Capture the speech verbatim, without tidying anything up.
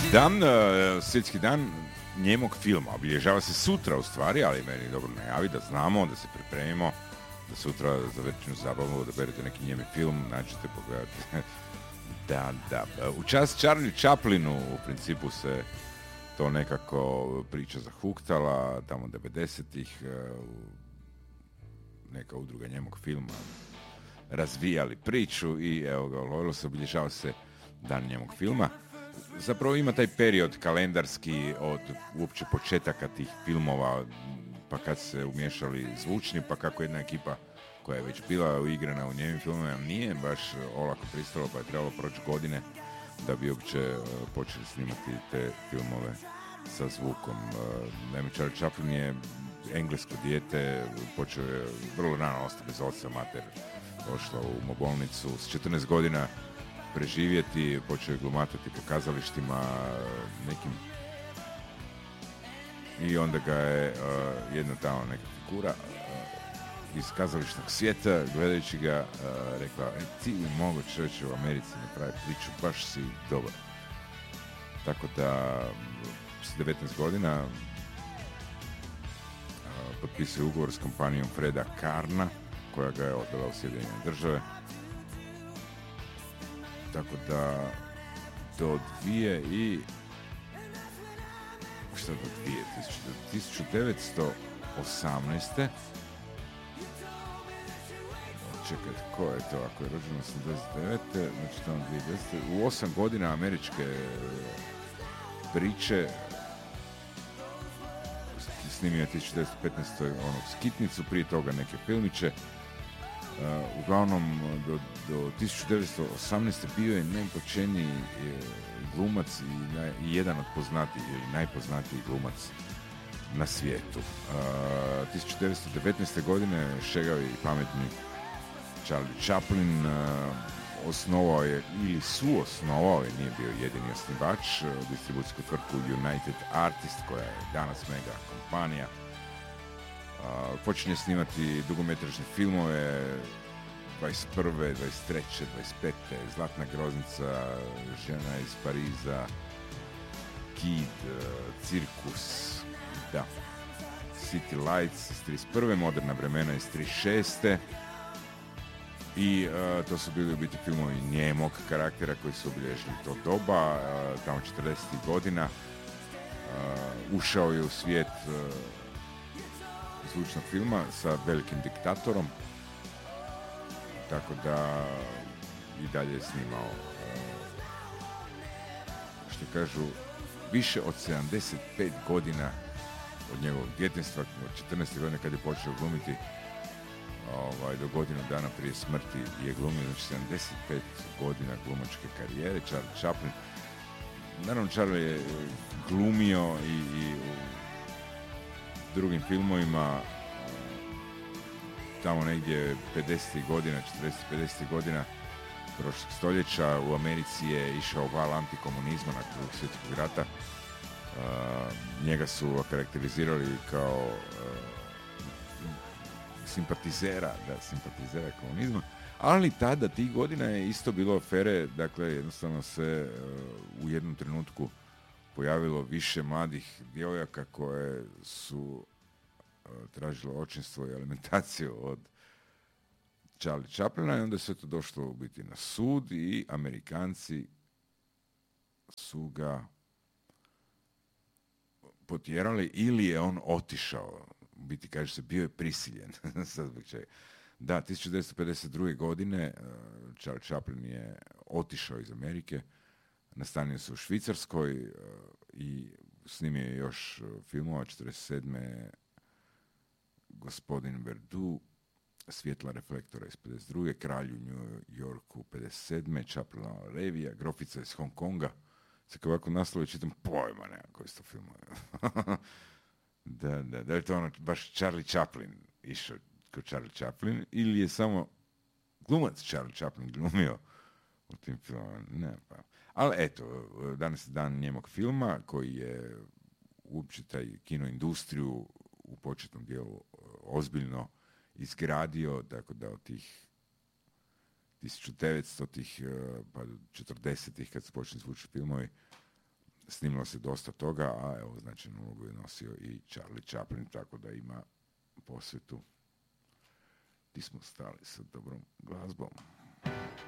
Dan, uh, svjetski dan njemog filma obilježava se sutra u stvari, ali meni dobro najavi da znamo, da se pripremimo, da sutra za večernju zabavu odaberete neki njemi film, nađete, pogledate. Da, da. U čast Charlie Chaplinu u principu se to nekako priča zahuktala, tamo devedesetih, neka udruga njemog filma razvijali priču i evo ga, lovilo se, obilježava se dan njemog filma. Zapravo ima taj period kalendarski od uopće početaka tih filmova, pa kad se umiješali zvučni, pa kako jedna ekipa koja je već bila uigrana u njemim filmovima nije baš olako pristalo, pa je trebalo proći godine da bi uopće počeli snimati te filmove sa zvukom. Naime, Charlie Chaplin je englesko dijete, počeo je vrlo rano ostati bez oca, mater došla u mobolnicu s četrnaest godina preživjeti, počeo je glumatati po kazalištima nekim i onda ga je uh, jedna tamo neka figura uh, iz kazališnog svijeta, gledajući ga, uh, rekla, e, ti bi mogo čovječe u Americi napraviti priču, baš si dobar. Tako da s devetnaest godina uh, potpisuje ugovor s kompanijom Freda Karna, koja ga je odvela u Sjedinjene Države. Tako da do dvije i šta do dvije tisuću devetsto osamnaeste čekaj, ko je to, ako je rođen osamdeset devete znači tamo dvije tisuće desete u osam godina američke priče snimio je tisuću devetsto petnaeste onog Skitnicu, prije toga neke filmiće. Uh, uglavnom do, do tisuću devetsto osamnaeste bio je najpočeniji uh, glumac i, naj, i jedan od poznatijih ili najpoznatiji glumac na svijetu. Uh, tisuću devetsto devetnaeste godine šegavi i pametni Charlie Chaplin uh, osnovao je ili suosnovao je, nije bio jedini osnivač, uh, distribucijsku tvrtku United Artists, koja je danas mega kompanija. Uh, počinje snimati dugometražne filmove dvadeset prve, dvadeset treće, dvadeset pete Zlatna groznica, Žena iz Pariza, Kid, uh, Cirkus, da, City Lights iz trideset prve Moderna vremena iz trideset šeste i uh, to su bili u biti filmovi njemog karaktera koji su obilježili to doba, uh, tamo četrdesetih godina. Uh, ušao je u svijet uh, zvučnog filma sa Velikim diktatorom, tako da i dalje je snimao, što kažu, više od sedamdeset pet godina od njegovog djetinjstva, od četrnaeste godine kad je počeo glumiti, ovaj, do godinu dana prije smrti je glumio, znači sedamdeset pet godina glumačke karijere. Charlie Chaplin, naravno Charlie je glumio i, i drugim filmovima tamo negdje pedesetih godina, četrdesetih pedesetih godina prošlog stoljeća. U Americi je išao val antikomunizma nakon Drugog svjetskog rata. Uh, njega su okarakterizirali kao uh, simpatizera, da, simpatizera komunizma, ali tada tih godina je isto bilo afere, dakle jednostavno se uh, u jednom trenutku pojavilo više mladih djevojaka koje su uh, tražile očinstvo i alimentaciju od Charlie Chaplina i onda je sve to došlo u biti na sud i Amerikanci su ga potjerali ili je on otišao. U biti kaže se bio je prisiljen. Da, tisuću devetsto pedeset druge godine uh, Charlie Chaplin je otišao iz Amerike, nastanio se u Švicarskoj uh, i snimio je još uh, filmova. četrdeset sedme Gospodin Verdu, Svjetla reflektora iz pedeset druge Kralj u New Yorku pedeset sedme Chaplinova revija, Grofica iz Hong Konga. Sad kao ovako naslovi čitam, pojma nema koji su to filmove. da, da, da je to ono baš Charlie Chaplin išao kao Charlie Chaplin ili je samo glumac Charlie Chaplin glumio u tim filmama, ne pa. Ali eto, danas je dan njemog filma koji je uopće taj kinoindustriju u početnom dijelu ozbiljno izgradio, tako da od tih tisuću devetstotih pa do četrdesetih kad su počeli zvučni filmovi snimilo se dosta toga, a evo značajnu ulogu je nosio i Charlie Chaplin, tako da ima posvetu. Ti smo stali sa dobrom glazbom.